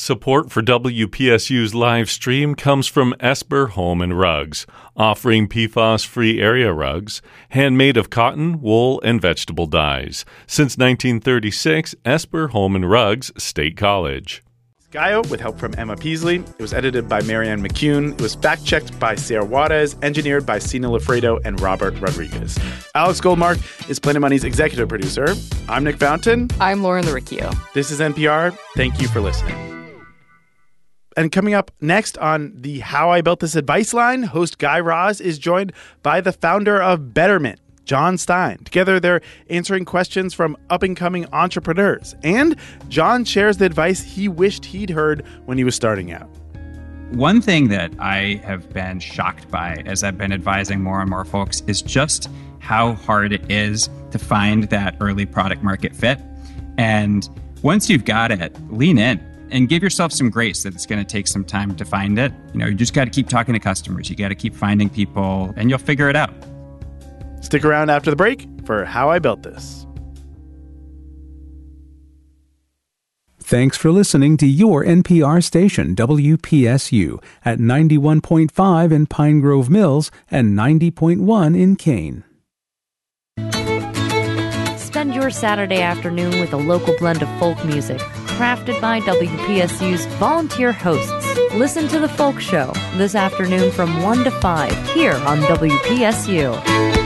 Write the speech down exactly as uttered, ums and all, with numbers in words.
Support for W P S U's live stream comes from Esper Home and Rugs, offering P FAS-free area rugs, handmade of cotton, wool, and vegetable dyes. Since nineteen thirty-six, Esper Home and Rugs, State College. Gaio, with help from Emma Peasley. It was edited by Marianne McCune. It was fact-checked by Sarah Juarez, engineered by Sina Lafredo and Robert Rodriguez. Alex Goldmark is Planet Money's executive producer. I'm Nick Fountain. I'm Lauren Laricchio. This is N P R. Thank you for listening. And coming up next on the How I Built This Advice line, host Guy Raz is joined by the founder of Betterment, John Stein. Together, they're answering questions from up-and-coming entrepreneurs. And John shares the advice he wished he'd heard when he was starting out. One thing that I have been shocked by as I've been advising more and more folks is just how hard it is to find that early product market fit. And once you've got it, lean in and give yourself some grace that it's going to take some time to find it. You know, you just got to keep talking to customers. You got to keep finding people, and you'll figure it out. Stick around after the break for How I Built This. Thanks for listening to your N P R station, W P S U, at ninety-one point five in Pine Grove Mills and ninety point one in Kane. Spend your Saturday afternoon with a local blend of folk music, crafted by W P S U's volunteer hosts. Listen to The Folk Show this afternoon from one to five here on W P S U.